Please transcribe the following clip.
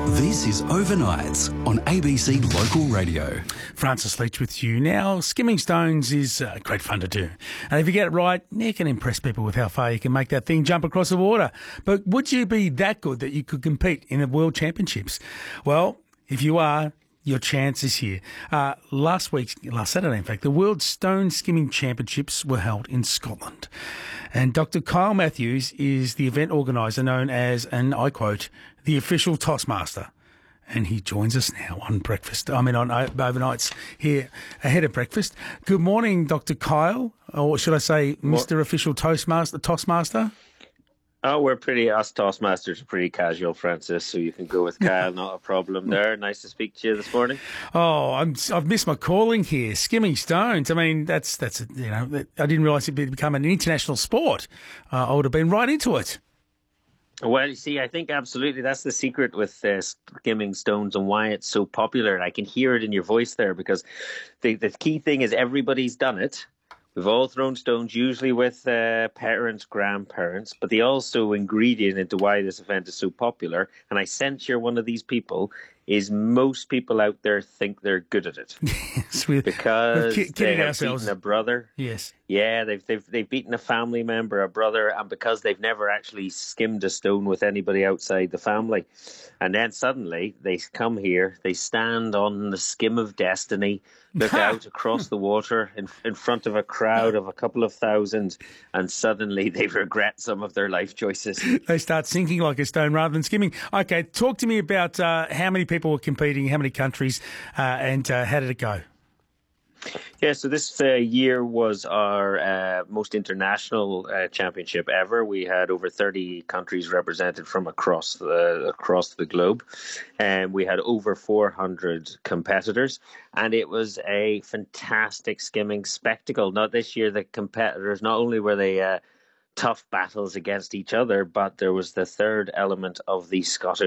This is Overnights on ABC Local Radio. Francis Leach with you. Now, skimming stones is great fun to do. And if you get it right, you can impress people with how far you can make that thing jump across the water. But would you be that good that you could compete in the World Championships? Well, if you are, your chance is here. Last Saturday, in fact, the World Stone Skimming Championships were held in Scotland. And Dr. Kyle Matthews is the event organiser known as, and I quote, the official Toastmaster. And he joins us now on overnights here ahead of breakfast. Good morning, Dr. Kyle, or should I say Mr. Official Toastmaster? Oh, us Toastmasters are pretty casual, Francis, so you can go with Kyle, not a problem there. Nice to speak to you this morning. Oh, I've missed my calling here, skimming stones. I mean, that's I didn't realise it would become an international sport. I would have been right into it. Well, you see, I think absolutely that's the secret with skimming stones and why it's so popular. And I can hear it in your voice there because the key thing is everybody's done it. We've all thrown stones, usually with parents, grandparents, but the also ingredient into why this event is so popular, and I sense you're one of these people, is most people out there think they're good at it. Yes, because they have beaten a brother. Yes. Yeah, they've beaten a family member, a brother, and because they've never actually skimmed a stone with anybody outside the family. And then suddenly they come here, they stand on the skim of destiny, look out across the water in front of a crowd of a couple of thousand, and suddenly they regret some of their life choices. They start sinking like a stone rather than skimming. Okay, talk to me about how many people were competing, how many countries, and how did it go? Yeah, so this year was our most international championship ever. We had over 30 countries represented from across the globe, and we had over 400 competitors, and it was a fantastic skimming spectacle. Not this year, the competitors, not only were they tough battles against each other, but there was the third element of the Scottish